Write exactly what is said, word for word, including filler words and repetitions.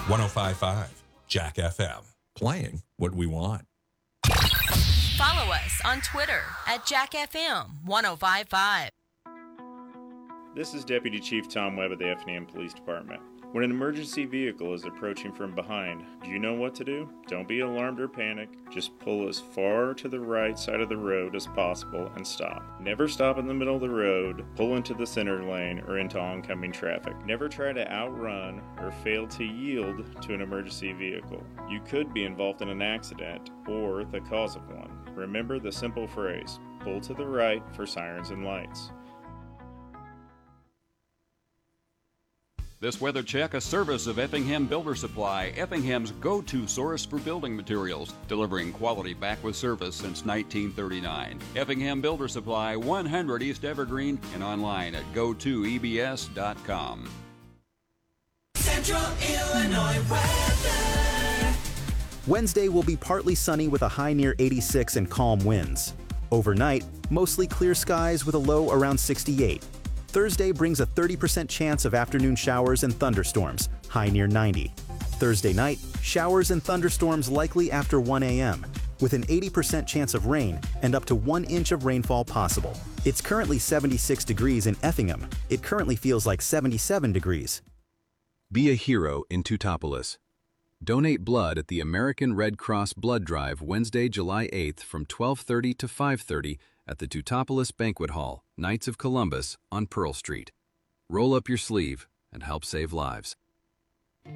one oh five point five Jack F M. Playing what we want. Follow us on Twitter at Jack F M one oh five point five. This is Deputy Chief Tom Webb of the Effingham Police Department. When an emergency vehicle is approaching from behind, do you know what to do? Don't be alarmed or panic. Just pull as far to the right side of the road as possible and stop. Never stop in the middle of the road, pull into the center lane, or into oncoming traffic. Never try to outrun or fail to yield to an emergency vehicle. You could be involved in an accident or the cause of one. Remember the simple phrase, pull to the right for sirens and lights. This weather check, a service of Effingham Builder Supply, Effingham's go-to source for building materials, delivering quality back with service since nineteen thirty-nine. Effingham Builder Supply, one hundred East Evergreen, and online at go to E B S dot com. Central Illinois weather. Wednesday will be partly sunny with a high near eighty-six and calm winds. Overnight, mostly clear skies with a low around sixty-eight. Thursday brings a thirty percent chance of afternoon showers and thunderstorms, high near ninety. Thursday night, showers and thunderstorms likely after one a m, with an eighty percent chance of rain and up to one inch of rainfall possible. It's currently seventy-six degrees in Effingham. It currently feels like seventy-seven degrees. Be a hero in Teutopolis. Donate blood at the American Red Cross Blood Drive Wednesday, July eighth from twelve thirty to five thirty at the Teutopolis Banquet Hall, Knights of Columbus on Pearl Street. Roll up your sleeve and help save lives.